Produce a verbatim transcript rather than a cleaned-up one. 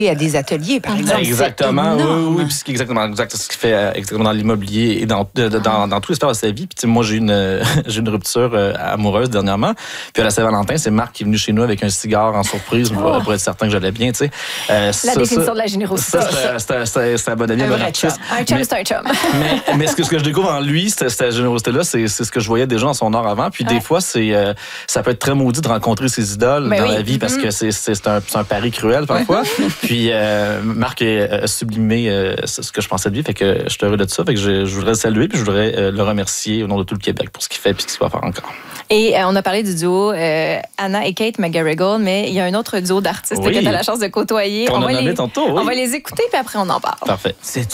à des ateliers, par exemple. Exactement, oui, oui, puis c'est exactement, exact, ce qu'il fait euh, exactement dans l'immobilier et dans, de, de, dans, dans tous les sphères de sa vie. Puis moi, j'ai une, euh, j'ai une rupture euh, amoureuse dernièrement. Puis à la Saint-Valentin, c'est Marc qui est venu chez nous avec un cigare en surprise pour, oh. pour être certain que j'allais bien, tu sais. Euh, la ça, définition ça, de la générosité. C'est un bon ami, un bon artiste. Un chum, c'est un chum. mais mais ce, que, ce que je découvre en lui, cette, cette générosité-là, c'est, c'est ce que je voyais déjà dans son art avant. Puis ouais. des fois, c'est euh, ça peut être très maudit de rencontrer ses idoles ben dans oui. la vie mm-hmm. parce que c'est, c'est, c'est, un, c'est un pari cruel parfois. Ouais. Puis euh, Marc a sublimé euh, ce que je pensais de lui, fait que je suis heureux de ça, fait que je, je voudrais le saluer puis je voudrais euh, le remercier au nom de tout le Québec pour ce qu'il fait puis ce qu'il va faire encore. Et euh, on a parlé du duo euh, Anna et Kate McGarrigle, mais il y a un autre duo d'artistes oui. que tu as la chance de côtoyer. Qu'on on a va nommé les, tantôt, oui. On va les écouter puis après on en parle. Parfait. C'est